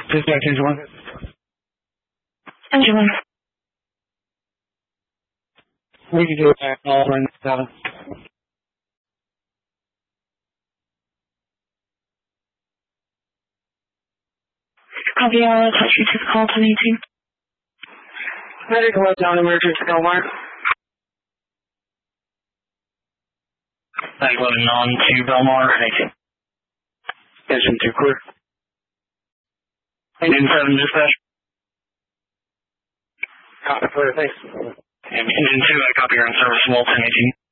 Dispatch engine 1. Engine 1. We can do that all in 7. Copy, I'll attach you to the call 1018. Medic left down emergency Belmar. Medic 11 on to Belmar, 18. Engine 2 clear. Engine 7 dispatch. Copy, clear, thanks. Engine 2, I copy, you're in service, Wall 1018.